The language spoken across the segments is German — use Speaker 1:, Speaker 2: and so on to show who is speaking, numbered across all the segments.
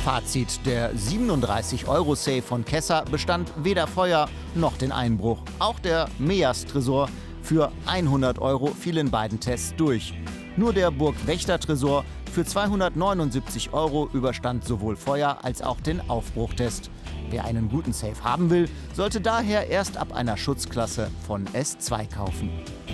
Speaker 1: Fazit: Der 37-Euro-Save von Kessa bestand weder Feuer noch den Einbruch. Auch der Meas-Tresor für 100 Euro fiel in beiden Tests durch. Nur der Burgwächter-Tresor für 279 Euro überstand sowohl Feuer als auch den Aufbruchtest. Wer einen guten Safe haben will, sollte daher erst ab einer Schutzklasse von S2 kaufen.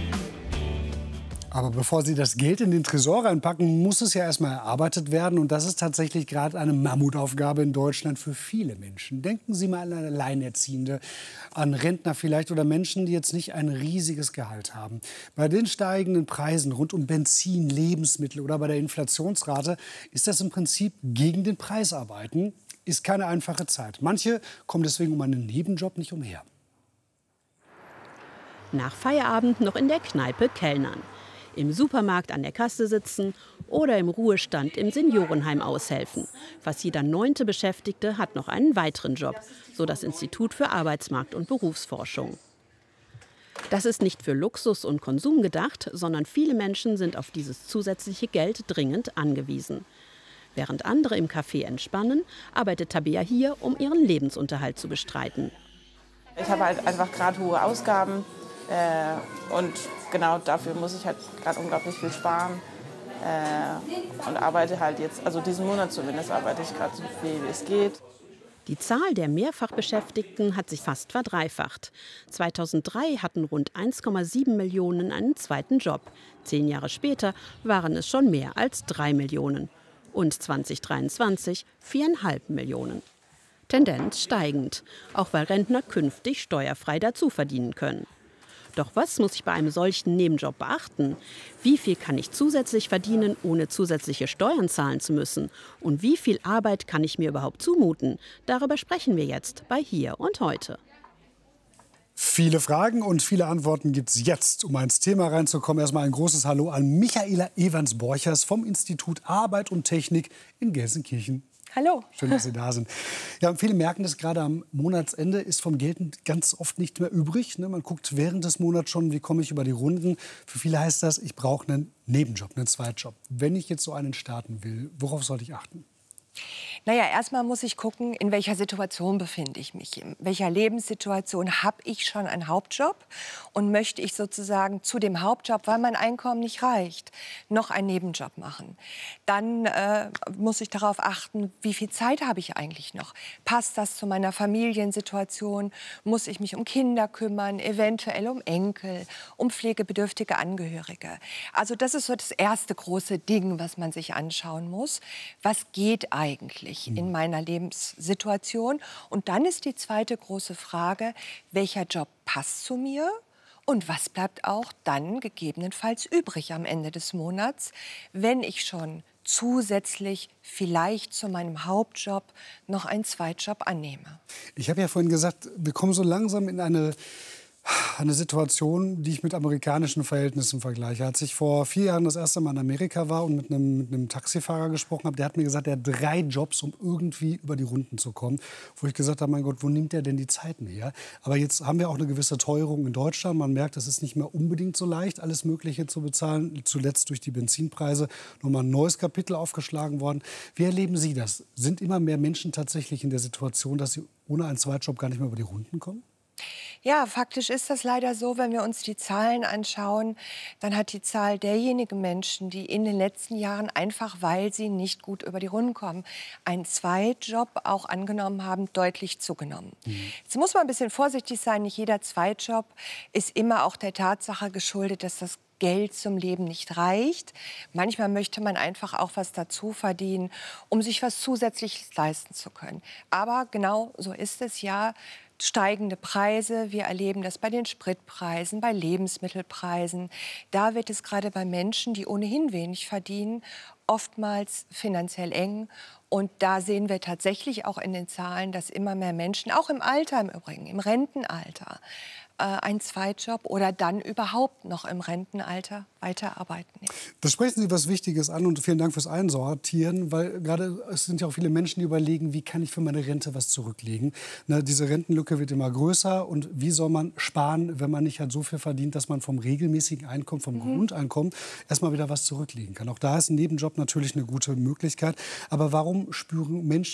Speaker 2: Aber bevor Sie das Geld in den Tresor reinpacken, muss es ja erstmal erarbeitet werden. Und das ist tatsächlich gerade eine Mammutaufgabe in Deutschland für viele Menschen. Denken Sie mal an eine Alleinerziehende, an Rentner vielleicht oder Menschen, die jetzt nicht ein riesiges Gehalt haben. Bei den steigenden Preisen rund um Benzin, Lebensmittel oder bei der Inflationsrate ist das im Prinzip gegen den Preis arbeiten. Ist keine einfache Zeit. Manche kommen deswegen um einen Nebenjob nicht umher.
Speaker 3: Nach Feierabend noch in der Kneipe kellnern, im Supermarkt an der Kasse sitzen oder im Ruhestand im Seniorenheim aushelfen. Fast jeder 9. Beschäftigte hat noch einen weiteren Job, so das Institut für Arbeitsmarkt und Berufsforschung. Das ist nicht für Luxus und Konsum gedacht, sondern viele Menschen sind auf dieses zusätzliche Geld dringend angewiesen. Während andere im Café entspannen, arbeitet Tabea hier, um ihren Lebensunterhalt zu bestreiten.
Speaker 4: Ich habe halt einfach gerade hohe Ausgaben und genau dafür muss ich halt gerade unglaublich viel sparen und arbeite halt jetzt, also diesen Monat zumindest, arbeite ich gerade so viel wie es geht.
Speaker 3: Die Zahl der Mehrfachbeschäftigten hat sich fast verdreifacht. 2003 hatten rund 1,7 Millionen einen zweiten Job. 10 Jahre später waren es schon mehr als 3 Millionen. Und 2023 4,5 Millionen. Tendenz steigend, auch weil Rentner künftig steuerfrei dazu verdienen können. Doch was muss ich bei einem solchen Nebenjob beachten? Wie viel kann ich zusätzlich verdienen, ohne zusätzliche Steuern zahlen zu müssen? Und wie viel Arbeit kann ich mir überhaupt zumuten? Darüber sprechen wir jetzt bei Hier und Heute.
Speaker 2: Viele Fragen und viele Antworten gibt es jetzt. Um ins Thema reinzukommen, erstmal ein großes Hallo an Michaela Evans-Borchers vom Institut Arbeit und Technik in Gelsenkirchen.
Speaker 5: Hallo.
Speaker 2: Schön, dass Sie da sind. Ja, viele merken das gerade am Monatsende ist vom Geld ganz oft nicht mehr übrig. Ne? Man guckt während des Monats schon, wie komme ich über die Runden. Für viele heißt das, ich brauche einen Nebenjob, einen Zweitjob. Wenn ich jetzt so einen starten will, worauf sollte ich achten?
Speaker 5: Naja, erstmal muss ich gucken, in welcher Situation befinde ich mich. In welcher Lebenssituation habe ich schon einen Hauptjob und möchte ich sozusagen zu dem Hauptjob, weil mein Einkommen nicht reicht, noch einen Nebenjob machen. Dann muss ich darauf achten, wie viel Zeit habe ich eigentlich noch. Passt das zu meiner Familiensituation? Muss ich mich um Kinder kümmern, eventuell um Enkel, um pflegebedürftige Angehörige? Also das ist so das erste große Ding, was man sich anschauen muss. Was geht eigentlich in meiner Lebenssituation? Und dann ist die zweite große Frage, welcher Job passt zu mir? Und was bleibt auch dann gegebenenfalls übrig am Ende des Monats, wenn ich schon zusätzlich vielleicht zu meinem Hauptjob noch einen Zweitjob annehme?
Speaker 2: Ich habe ja vorhin gesagt, wir kommen so langsam in eine Situation, die ich mit amerikanischen Verhältnissen vergleiche. Als ich vor 4 Jahren das erste Mal in Amerika war und mit einem Taxifahrer gesprochen habe, der hat mir gesagt, er hat 3 Jobs, um irgendwie über die Runden zu kommen. Wo ich gesagt habe, mein Gott, wo nimmt er denn die Zeiten her? Aber jetzt haben wir auch eine gewisse Teuerung in Deutschland. Man merkt, es ist nicht mehr unbedingt so leicht, alles Mögliche zu bezahlen. Zuletzt durch die Benzinpreise nochmal ein neues Kapitel aufgeschlagen worden. Wie erleben Sie das? Sind immer mehr Menschen tatsächlich in der Situation, dass sie ohne einen Zweitjob gar nicht mehr über die Runden kommen?
Speaker 5: Ja, faktisch ist das leider so, wenn wir uns die Zahlen anschauen, dann hat die Zahl derjenigen Menschen, die in den letzten Jahren einfach, weil sie nicht gut über die Runden kommen, einen Zweitjob auch angenommen haben, deutlich zugenommen. Jetzt muss man ein bisschen vorsichtig sein, nicht jeder Zweitjob ist immer auch der Tatsache geschuldet, dass das Geld zum Leben nicht reicht. Manchmal möchte man einfach auch was dazu verdienen, um sich was Zusätzliches leisten zu können. Aber genau so ist es ja. Steigende Preise, wir erleben das bei den Spritpreisen, bei Lebensmittelpreisen. Da wird es gerade bei Menschen, die ohnehin wenig verdienen, oftmals finanziell eng. Und da sehen wir tatsächlich auch in den Zahlen, dass immer mehr Menschen, auch im Alter im Übrigen, im Rentenalter, einen Zweitjob oder dann überhaupt noch im Rentenalter weiterarbeiten.
Speaker 2: Da sprechen Sie was Wichtiges an und vielen Dank fürs Einsortieren, weil gerade es sind ja auch viele Menschen, die überlegen, wie kann ich für meine Rente was zurücklegen. Ne, diese Rentenlücke wird immer größer und wie soll man sparen, wenn man nicht halt so viel verdient, dass man vom regelmäßigen Einkommen, vom Grundeinkommen erstmal wieder was zurücklegen kann. Auch da ist ein Nebenjob natürlich eine gute Möglichkeit. Aber warum spüren Menschen